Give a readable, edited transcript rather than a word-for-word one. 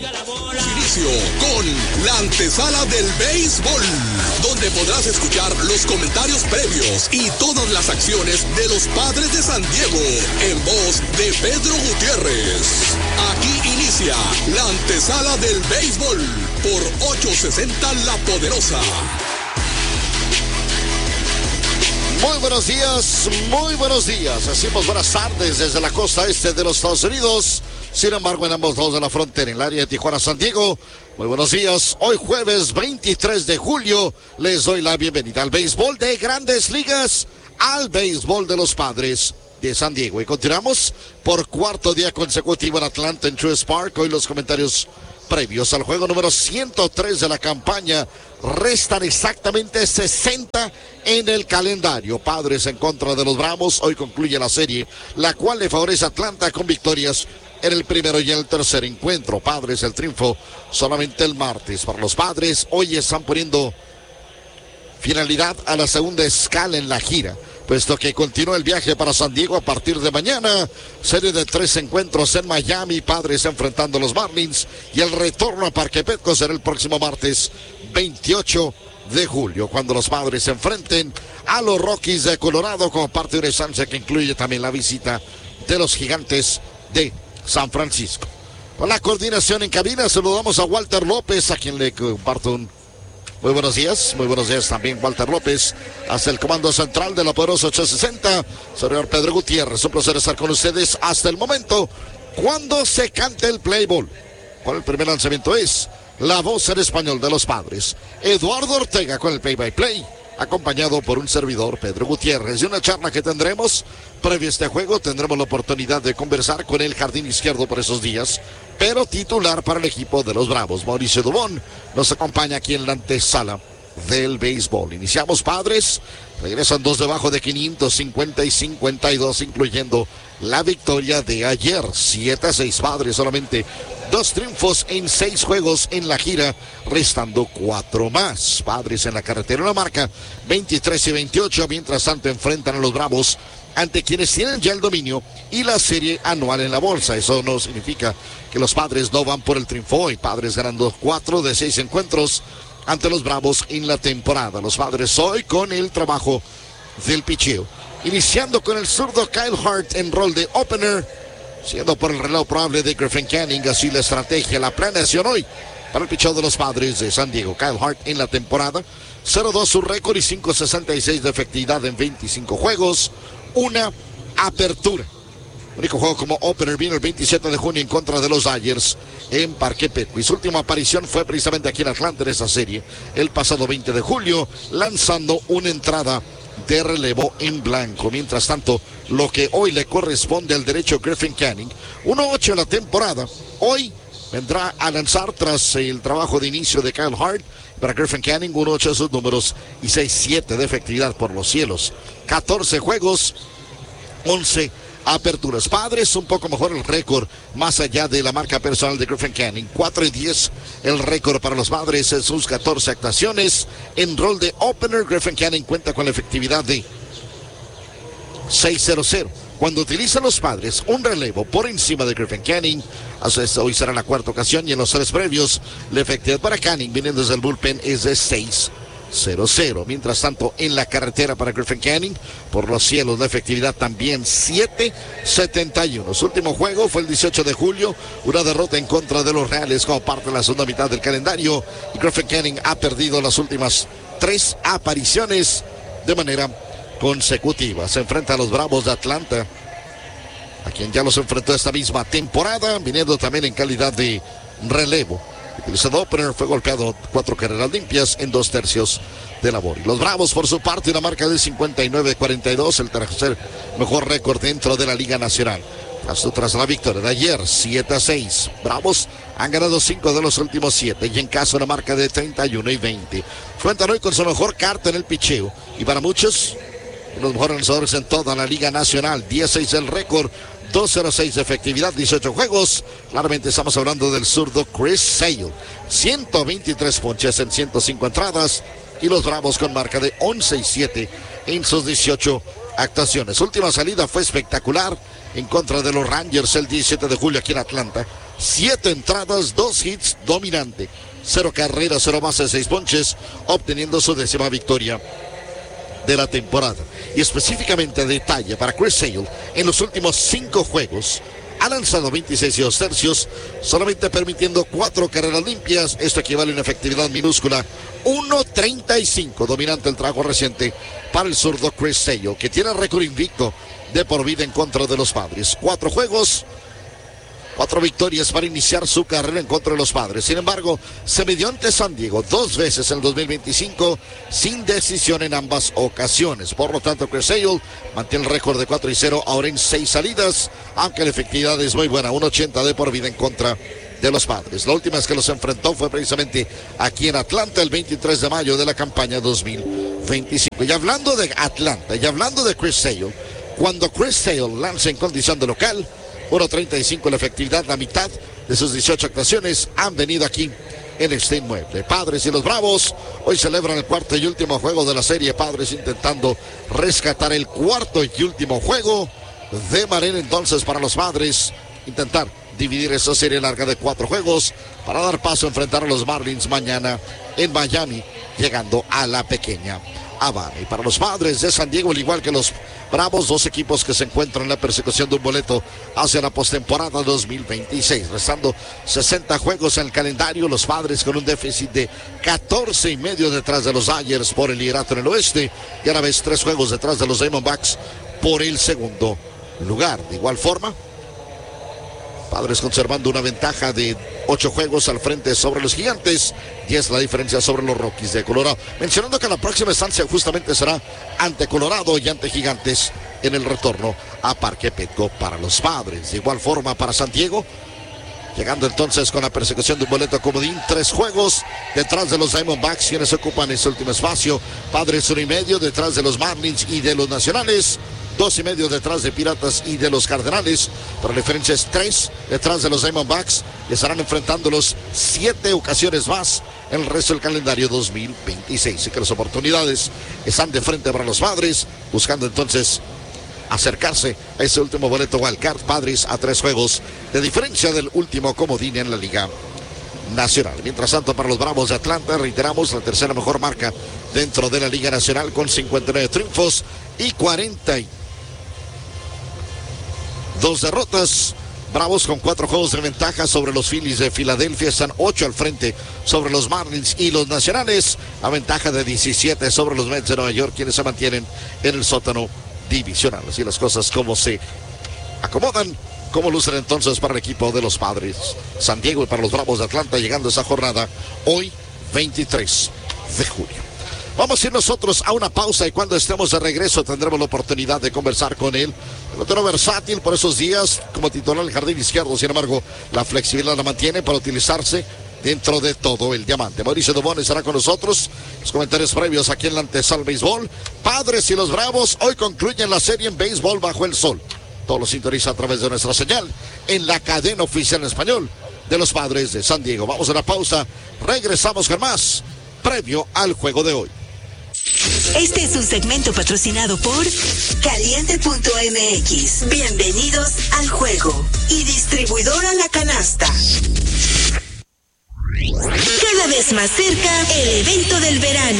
Inicio con la antesala del béisbol, donde podrás escuchar los comentarios previos y todas las acciones de los Padres de San Diego en voz de Pedro Gutiérrez. Aquí inicia la antesala del béisbol por 860 La Poderosa. Muy buenos días, muy buenos días. Decimos buenas tardes desde la costa este de los Estados Unidos. Sin embargo, en ambos lados de la frontera, en el área de Tijuana, San Diego. Muy buenos días. Hoy jueves 23 de julio les doy la bienvenida al béisbol de Grandes Ligas, al béisbol de los Padres de San Diego. Y continuamos por cuarto día consecutivo en Atlanta, en Truist Park. Hoy los comentarios previos al juego número 103 de la campaña. Restan exactamente 60 en el calendario. Padres en contra de los Bravos. Hoy concluye la serie, la cual le favorece a Atlanta con victorias en el primero y en el tercer encuentro. Padres el triunfo solamente el martes. Para los Padres, hoy están poniendo finalidad a la segunda escala en la gira, puesto que continúa el viaje para San Diego a partir de mañana. Serie de 3 encuentros en Miami, Padres enfrentando a los Marlins, y el retorno a Parque Petco será el próximo martes 28 de julio, cuando los Padres se enfrenten a los Rockies de Colorado como parte de una estancia que incluye también la visita de los Gigantes de San Francisco. Con la coordinación en cabina saludamos a Walter López, a quien le comparto un muy buenos días también Walter López, hasta el comando central de la poderosa 860, señor Pedro Gutiérrez. Un placer estar con ustedes hasta el momento, cuando se cante el play ball. Con el primer lanzamiento es la voz en español de los Padres, Eduardo Ortega, con el play-by-play, acompañado por un servidor, Pedro Gutiérrez. Y una charla que tendremos previo a este juego, tendremos la oportunidad de conversar con el jardín izquierdo por esos días, pero titular para el equipo de los Bravos, Mauricio Dubón, nos acompaña aquí en la antesala del béisbol. Iniciamos, Padres, regresan 2 debajo de 550 y 52, incluyendo la victoria de ayer, 7-6. Padres solamente 2 triunfos en 6 juegos en la gira, restando 4 más. Padres en la carretera, una marca 23 y 28, mientras tanto enfrentan a los Bravos, ante quienes tienen ya el dominio y la serie anual en la bolsa. Eso no significa que los Padres no van por el triunfo hoy. Padres ganando 4 de 6 encuentros ante los Bravos en la temporada. Los Padres hoy con el trabajo del picheo, iniciando con el zurdo Kyle Hart en rol de opener, siendo por el reloj probable de Griffin Canning. Así la estrategia, la planeación hoy para el picheo de los Padres de San Diego. Kyle Hart en la temporada, 0-2 su récord y 5.66 de efectividad en 25 juegos, una apertura. El único juego como opener vino el 27 de junio en contra de los Dodgers en Parque Petco, y su última aparición fue precisamente aquí en Atlanta en esa serie, el pasado 20 de julio, lanzando una entrada de relevo en blanco. Mientras tanto, lo que hoy le corresponde al derecho Griffin Canning, 1-8 en la temporada, hoy vendrá a lanzar tras el trabajo de inicio de Kyle Hart. Para Griffin Canning, 1-8 de sus números y 6-7 de efectividad por los cielos. 14 juegos, 11 aperturas. Padres un poco mejor el récord, más allá de la marca personal de Griffin Canning. 4-10 el récord para los Padres en sus 14 actuaciones. En rol de opener, Griffin Canning cuenta con la efectividad de 6.00. Cuando utilizan los Padres un relevo por encima de Griffin Canning, hoy será la cuarta ocasión, y en los 3 previos la efectividad para Canning viniendo desde el bullpen es de 6.00. Mientras tanto, en la carretera para Griffin Canning, por los cielos la efectividad también 7.71. Su último juego fue el 18 de julio, una derrota en contra de los Reales como parte de la segunda mitad del calendario, y Griffin Canning ha perdido las últimas 3 apariciones de manera consecutiva. Se enfrenta a los Bravos de Atlanta, a quien ya los enfrentó esta misma temporada, viniendo también en calidad de relevo. Utilizado opener, fue golpeado 4 carreras limpias en 2 tercios de labor. Y los Bravos, por su parte, una marca de 59-42, el tercer mejor récord dentro de la Liga Nacional. Tras la victoria de ayer, 7-6. Bravos han ganado 5 de los últimos 7, y en casa una marca de 31-20. Cuentan hoy con su mejor carta en el picheo, y para muchos, los mejores lanzadores en toda la Liga Nacional. 16 el récord, 2.06 de efectividad, 18 juegos. Claramente estamos hablando del zurdo Chris Sale. 123 ponches en 105 entradas, y los Bravos con marca de 11-7 en sus 18 actuaciones. Última salida fue espectacular en contra de los Rangers el 17 de julio aquí en Atlanta. 7 entradas, 2 hits, dominante. 0 carreras, 0 bases, 6 ponches, obteniendo su 10ª victoria de la temporada. Y específicamente detalle para Chris Sale, en los últimos 5 juegos ha lanzado 26 y 2 tercios, solamente permitiendo 4 carreras limpias. Esto equivale a una efectividad minúscula 1.35, dominante el trabajo reciente para el zurdo Chris Sale, que tiene récord invicto de por vida en contra de los Padres. 4 juegos, 4 victorias para iniciar su carrera en contra de los Padres. Sin embargo, se midió ante San Diego 2 veces en el 2025 sin decisión en ambas ocasiones. Por lo tanto, Chris Sale mantiene el récord de 4-0 ahora en 6 salidas, aunque la efectividad es muy buena, 1.80 de por vida en contra de los Padres. La última vez que los enfrentó fue precisamente aquí en Atlanta el 23 de mayo de la campaña 2025. Y hablando de Atlanta, y hablando de Chris Sale, cuando Chris Sale lanza en condición de local, 1.35 la efectividad, la mitad de sus 18 actuaciones han venido aquí en este inmueble. Padres y los Bravos hoy celebran el cuarto y último juego de la serie. Padres intentando rescatar el cuarto y último juego de manera entonces para los Padres intentar dividir esa serie larga de 4 juegos para dar paso a enfrentar a los Marlins mañana en Miami, llegando a la pequeña Habana. Y para los Padres de San Diego, al igual que los Bravos, 2 equipos que se encuentran en la persecución de un boleto hacia la postemporada 2026. Restando 60 juegos en el calendario, los Padres con un déficit de 14.5 detrás de los Dodgers por el liderato en el oeste, y a la vez 3 juegos detrás de los Diamondbacks por el segundo lugar. De igual forma, Padres conservando una ventaja de 8 juegos al frente sobre los Gigantes, y es la diferencia sobre los Rockies de Colorado. Mencionando que la próxima estancia justamente será ante Colorado y ante Gigantes en el retorno a Parque Petco para los Padres. De igual forma para San Diego, llegando entonces con la persecución de un boleto comodín, 3 juegos detrás de los Diamondbacks, quienes ocupan ese último espacio. Padres 1.5 detrás de los Marlins y de los Nacionales, 2.5 detrás de Piratas y de los Cardenales, pero la diferencia es 3 detrás de los Diamondbacks, y estarán enfrentándolos 7 ocasiones más en el resto del calendario 2026. Así que las oportunidades están de frente para los Padres, buscando entonces acercarse a ese último boleto wildcard. Padres a 3 juegos de diferencia del último comodín en la Liga Nacional. Mientras tanto, para los Bravos de Atlanta, reiteramos, la tercera mejor marca dentro de la Liga Nacional, con 59 triunfos y 42 derrotas. Bravos con 4 juegos de ventaja sobre los Phillies de Filadelfia, están 8 al frente sobre los Marlins y los Nacionales, a ventaja de 17 sobre los Mets de Nueva York, quienes se mantienen en el sótano divisional. Así las cosas como se acomodan, como lucen entonces para el equipo de los Padres San Diego y para los Bravos de Atlanta, llegando a esa jornada hoy 23 de julio. Vamos a ir nosotros a una pausa, y cuando estemos de regreso tendremos la oportunidad de conversar con él. Pelotero versátil por esos días como titular del jardín izquierdo, sin embargo la flexibilidad la mantiene para utilizarse dentro de todo el diamante. Mauricio Dubón estará con nosotros. Los comentarios previos aquí en la antesala béisbol. Padres y los Bravos hoy concluyen la serie en béisbol bajo el sol. Todo lo sintoniza a través de nuestra señal en la cadena oficial en español de los Padres de San Diego. Vamos a una pausa, regresamos con más previo al juego de hoy. Este es un segmento patrocinado por Caliente.mx. Bienvenidos al juego. Y distribuidora La Canasta. Cada vez más cerca el evento del verano.